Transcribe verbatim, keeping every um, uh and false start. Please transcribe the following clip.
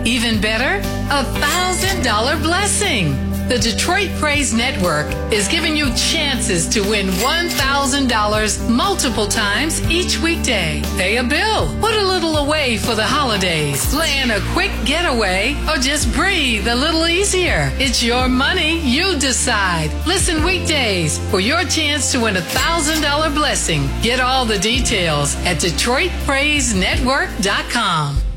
Even better, a one thousand dollars blessing. The Detroit Praise Network is giving you chances to win one thousand dollars multiple times each weekday. Pay a bill, put a little away for the holidays, plan a quick getaway, or just breathe a little easier. It's your money, you decide. Listen weekdays for your chance to win a one thousand dollars blessing. Get all the details at Detroit Praise Network dot com.